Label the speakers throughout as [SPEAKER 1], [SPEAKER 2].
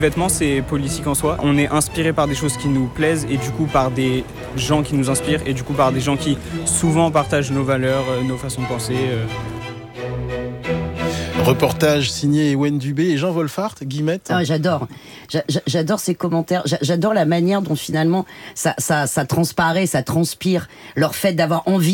[SPEAKER 1] Vêtements, c'est politique en soi. On est inspiré par des choses qui nous plaisent et du coup par des gens qui nous inspirent et du coup par des gens qui souvent partagent nos valeurs, nos façons de penser.
[SPEAKER 2] Reportage signé Ewen Dubé et Jean Wolfart, Guillemette.
[SPEAKER 3] Ah, j'adore ces commentaires. J'adore la manière dont finalement ça transparaît, ça transpire. Leur fait d'avoir envie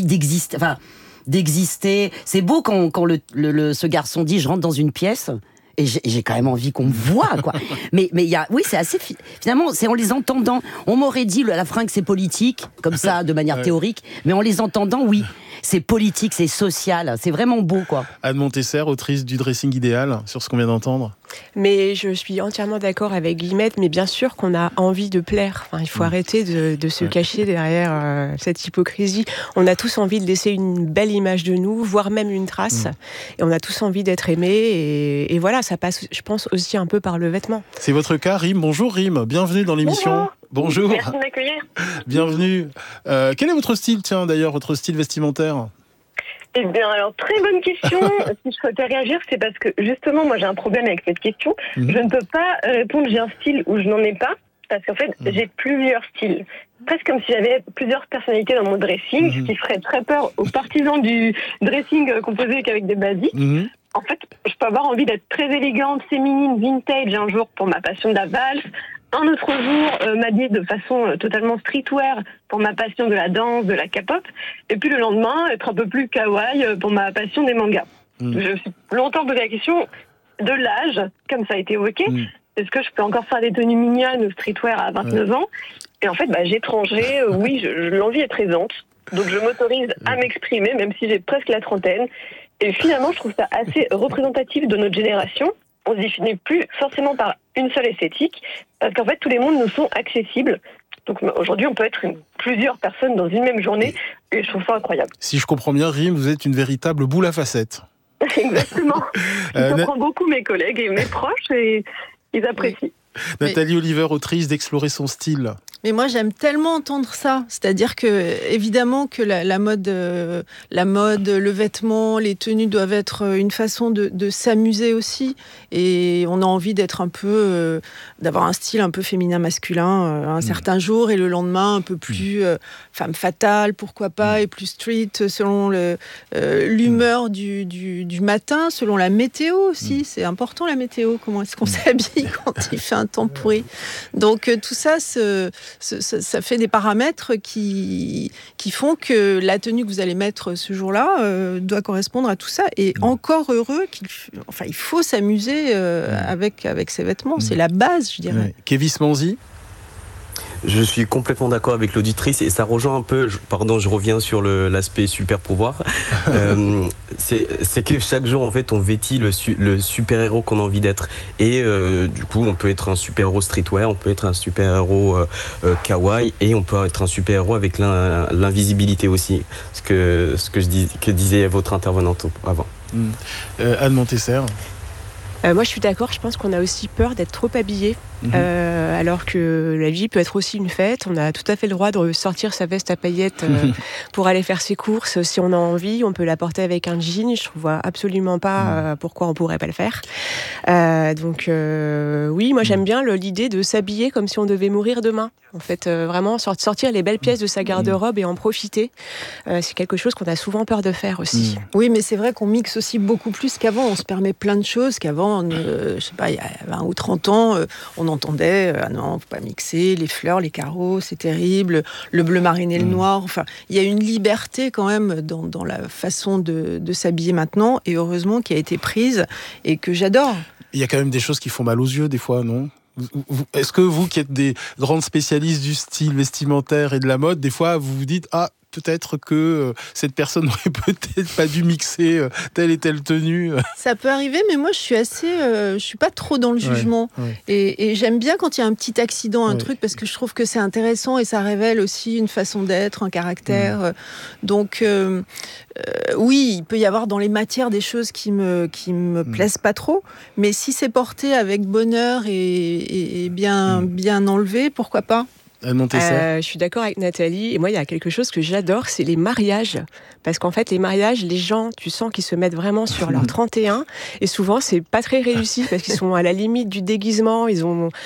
[SPEAKER 3] d'exister. C'est beau quand ce garçon dit je rentre dans une pièce. Et j'ai quand même envie qu'on me voit, quoi. Mais c'est assez, finalement, c'est en les entendant. On m'aurait dit à la fringue c'est politique, comme ça, de manière théorique. Mais en les entendant, oui. C'est politique, c'est social. C'est vraiment beau, quoi.
[SPEAKER 2] Anne Montesser, autrice du Dressing idéal, sur ce qu'on vient d'entendre.
[SPEAKER 4] Mais je suis entièrement d'accord avec Guillemette, mais bien sûr qu'on a envie de plaire. Enfin, il faut arrêter de se cacher derrière cette hypocrisie. On a tous envie de laisser une belle image de nous, voire même une trace. Et on a tous envie d'être aimés. Et voilà, ça passe, je pense, aussi un peu par le vêtement.
[SPEAKER 2] C'est votre cas, Rim. Bonjour, Rim. Bienvenue dans l'émission. Bonjour.
[SPEAKER 5] Merci de m'accueillir.
[SPEAKER 2] Bienvenue. Quel est votre style, d'ailleurs, votre style vestimentaire ?
[SPEAKER 5] Eh bien, alors, très bonne question. Si je souhaitais réagir, c'est parce que, justement, moi, j'ai un problème avec cette question. Je ne peux pas répondre j'ai un style ou je n'en ai pas, parce qu'en fait, j'ai plusieurs styles. Presque comme si j'avais plusieurs personnalités dans mon dressing, ce qui ferait très peur aux partisans du dressing composé qu'avec des basiques. En fait, je peux avoir envie d'être très élégante, féminine, vintage un jour pour ma passion de la valse. Un autre jour, m'habiller de façon totalement streetwear pour ma passion de la danse, de la K-pop. Et puis le lendemain, être un peu plus kawaii pour ma passion des mangas. Je me suis longtemps posé la question de l'âge, comme ça a été évoqué. Est-ce que je peux encore faire des tenues mignonnes ou streetwear à 29 ans ? Et en fait, j'ai tranché, oui, l'envie est présente. Donc je m'autorise à m'exprimer, même si j'ai presque la trentaine. Et finalement, je trouve ça assez représentatif de notre génération. On se définit plus forcément par une seule esthétique, parce qu'en fait, tous les mondes nous sont accessibles. Donc aujourd'hui, on peut être plusieurs personnes dans une même journée, et je trouve ça incroyable.
[SPEAKER 2] Si je comprends bien, Rim, vous êtes une véritable boule à facettes.
[SPEAKER 5] Exactement. Je comprends beaucoup mes collègues et mes proches, et ils apprécient.
[SPEAKER 2] Nathalie Oliver, autrice d'Explorer son style.
[SPEAKER 6] Mais moi, j'aime tellement entendre ça. C'est-à-dire que, évidemment, que la mode, le vêtement, les tenues doivent être une façon de s'amuser aussi. Et on a envie d'être un peu, d'avoir un style un peu féminin-masculin un certain jour, et le lendemain un peu plus femme fatale, pourquoi pas, et plus street, selon l'humeur du matin, selon la météo aussi. C'est important, la météo. Comment est-ce qu'on s'habille quand il fait un temps pourri. Donc tout ça, ça fait des paramètres qui font que la tenue que vous allez mettre ce jour-là doit correspondre à tout ça. Et encore heureux il faut s'amuser avec ces vêtements. C'est la base, je dirais.
[SPEAKER 2] Kevin Smanzi.
[SPEAKER 7] Je suis complètement d'accord avec l'auditrice et ça rejoint un peu, je reviens sur l'aspect super pouvoir. C'est que chaque jour, en fait, on vêtit le super-héros qu'on a envie d'être. Et du coup, on peut être un super-héros streetwear, on peut être un super-héros kawaii, et on peut être un super-héros avec l'invisibilité aussi. Ce que disait votre intervenante avant.
[SPEAKER 2] Anne Montesser.
[SPEAKER 4] Moi, je suis d'accord. Je pense qu'on a aussi peur d'être trop habillé. Alors que la vie peut être aussi une fête. On a tout à fait le droit de sortir sa veste à paillettes pour aller faire ses courses. Si on a envie, on peut la porter avec un jean. Je ne vois absolument pas pourquoi on ne pourrait pas le faire. Oui, moi j'aime bien l'idée de s'habiller comme si on devait mourir demain. En fait, vraiment sortir les belles pièces de sa garde-robe et en profiter. C'est quelque chose qu'on a souvent peur de faire aussi.
[SPEAKER 6] Oui, mais c'est vrai qu'on mixe aussi beaucoup plus qu'avant. On se permet plein de choses qu'avant, je sais pas, il y a 20 ou 30 ans, on entendait « Ah non, faut pas mixer, les fleurs, les carreaux, c'est terrible, le bleu marine et le noir ». Enfin, il y a une liberté quand même dans la façon de s'habiller maintenant, et heureusement qui a été prise et que j'adore.
[SPEAKER 2] Il y a quand même des choses qui font mal aux yeux des fois, non ? Est-ce que vous, qui êtes des grandes spécialistes du style vestimentaire et de la mode, des fois vous vous dites « Ah, peut-être que cette personne n'aurait peut-être pas dû mixer telle et telle tenue ».
[SPEAKER 6] Ça peut arriver, mais moi je suis pas trop dans le jugement. Et j'aime bien quand il y a un petit accident, un truc, parce que je trouve que c'est intéressant et ça révèle aussi une façon d'être, un caractère. Donc oui, il peut y avoir dans les matières des choses qui me plaisent pas trop, mais si c'est porté avec bonheur et bien enlevé, pourquoi pas ?
[SPEAKER 2] Anne Montesset.
[SPEAKER 4] Je suis d'accord avec Nathalie. Et moi, il y a quelque chose que j'adore, c'est les mariages. Parce qu'en fait, les mariages, les gens, tu sens qu'ils se mettent vraiment sur leur 31. Et souvent, c'est pas très réussi parce qu'ils sont à la limite du déguisement. Ils ont